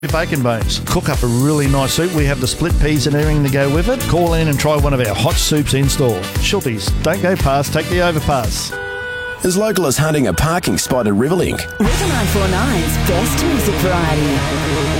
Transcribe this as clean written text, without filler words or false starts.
Bacon bones. Cook up a really nice soup. We have the split peas and everything to go with it. Call in and try one of our hot soups in store. Schulte's, don't go past, take the overpass. As local as hunting a parking spot at Riverlink. River 949's best music variety.